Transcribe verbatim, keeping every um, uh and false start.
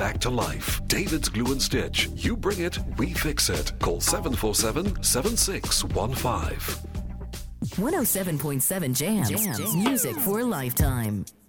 back to life. David's Glue and Stitch. You bring it, we fix it. Call seven four seven, seven six one five. one oh seven point seven Jams. Jams. Music for a lifetime.